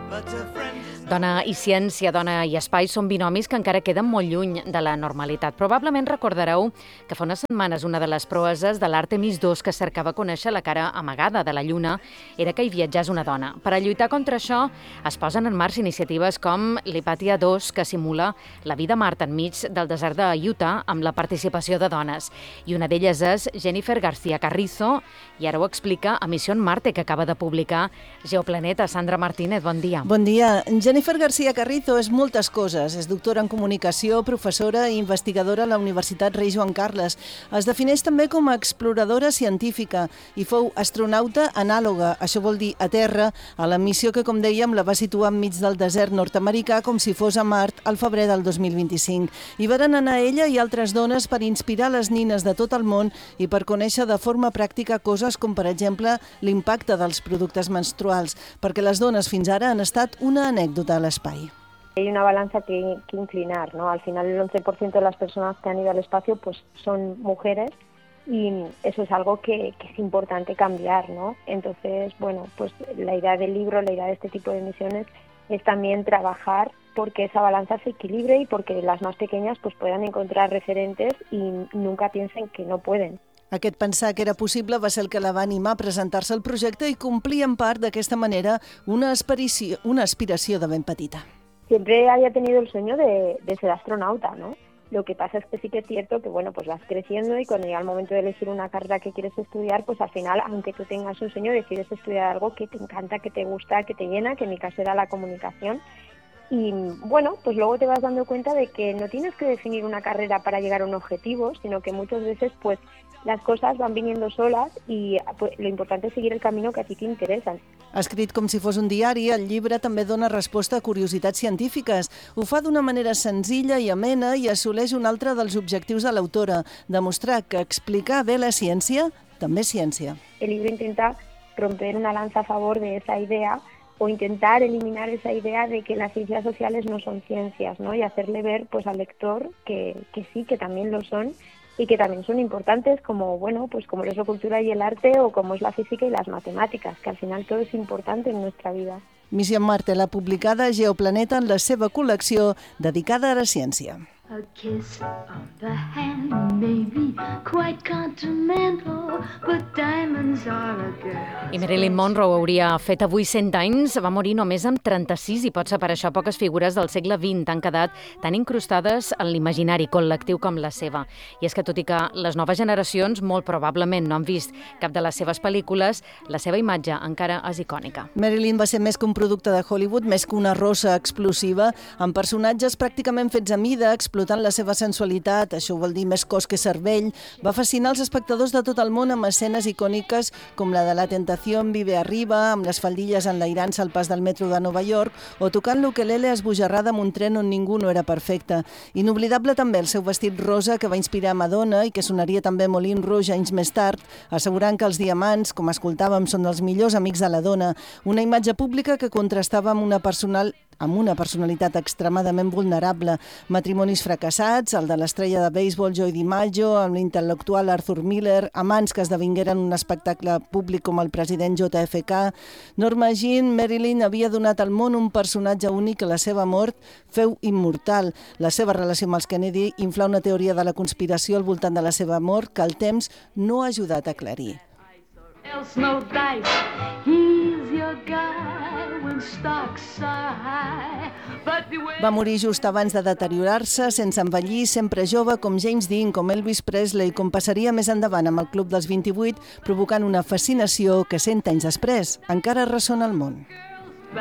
Dona i ciència, dona i espai són binomis que encara queden molt lluny de la normalitat. Probablement recordareu que fa unes setmanes una de les proeses de l'Àrtemis II que cercava conèixer la cara amagada de la Lluna era que hi viatjés una dona. Per a lluitar contra això es posen en marxa iniciatives com l'Hypatia 2, que simula la vida a Mart enmig del desert de Utah amb la participació de dones. I una d'elles és Jennifer García Carrizo, i ara ho explica a Misión Marte, que acaba de publicar Geoplaneta. Sandra Martínez, bon dia. Bon dia. Jennifer García Carrizo és moltes coses. És doctora en comunicació, professora i investigadora a la Universitat Rei Joan Carles. Es defineix també com a exploradora científica i fou astronauta anàloga, això vol dir a terra, a la missió que, com dèiem, la va situar enmig del desert nord-americà com si fos a Mart al febrer del 2025. Hi varen anar ella i altres dones per inspirar les nines de tot el món i per conèixer de forma pràctica coses com, per exemple, l'impacte dels productes menstruals, perquè les dones fins ara han estat una anècdota a l'espai. Hay una balanza que inclinar, ¿no? Al final el 11% de las personas que han ido al espacio pues son mujeres y eso es algo que es importante cambiar, ¿no? Entonces, bueno, pues la idea del libro, la idea de este tipo de misiones es también trabajar porque esa balanza se equilibre y porque las más pequeñas pues puedan encontrar referentes y nunca piensen que no pueden. Aquest pensar que era possible va ser el que la va animar a presentar-se al projecte i complir en part d'aquesta manera una aspiració de ben petita. Siempre había tenido el sueño de ser astronauta, ¿no? Lo que pasa es que sí que es cierto que, bueno, pues vas creciendo y cuando llega el momento de elegir una carrera que quieres estudiar, pues al final, aunque tú tengas un sueño, decides estudiar algo que te encanta, que te gusta, que te llena, que en mi caso era la comunicación. Y bueno, pues luego te vas dando cuenta de que no tienes que definir una carrera para llegar a un objetivo, sino que muchas veces pues las cosas van viniendo solas y pues, lo importante es seguir el camino que a ti te interesan. Escrit com si fos un diari, el llibre també dona resposta a curiositats científiques. Ho fa d'una manera senzilla i amena i assoleix un altre dels objectius de l'autora, demostrar que explicar bé la ciència també és ciència. El libro intenta romper una lanza a favor de esa idea o intentar eliminar esa idea de que las ciencias sociales no son ciencias, ¿no? Y hacerle ver pues al lector que sí, que también lo son y que también son importantes como, bueno, pues como es la cultura y el arte o como es la física y las matemáticas, que al final todo es importante en nuestra vida. Misión Marte l'ha publicada Geoplaneta en la seva col·lecció dedicada a la ciència. A kiss on the hand may be quite continental, but diamonds are a girl. I Marilyn Monroe hauria fet avui 100 anys, va morir només amb 36 i pot ser per això poques figures del segle XX han quedat tan incrustades en l'imaginari col·lectiu com la seva. I és que tot i que les noves generacions molt probablement no han vist cap de les seves pel·lícules, la seva imatge encara és icònica. Marilyn va ser més que un producte de Hollywood, més que una rossa explosiva, amb personatges pràcticament fets a mida, explotant la seva sensualitat, això vol dir més cos que cervell, va fascinar els espectadors de tot el món amb escenes icòniques com la de La Tentación vive arriba, amb les faldilles enlairant-se al pas del metro de Nova York, o tocant l'ukelele esbojarrada amb un tren on ningú no era perfecte. Inoblidable també el seu vestit rosa que va inspirar Madonna i que sonaria també Moulin Rouge anys més tard, assegurant que els diamants, com escoltàvem, són els millors amics de la dona. Una imatge pública que contrastava amb una personalitat extremadament vulnerable. Matrimonis fracassats, el de l'estrella de béisbol Joey DiMaggio, amb l'intel·lectual Arthur Miller, amants que esdevingueren un espectacle públic com el president JFK. Norma Jean, Marilyn havia donat al món un personatge únic que la seva mort feu immortal. La seva relació amb els Kennedy infla una teoria de la conspiració al voltant de la seva mort que el temps no ha ajudat a aclarir. Else no dice, he's your guy when stocks are high. But beware. Va morir just abans de deteriorar-se, sense envellir, sempre jove, com James Dean, com Elvis Presley, com passaria més endavant amb el Club dels 28, provocant una fascinació que 100 anys després encara ressona al món.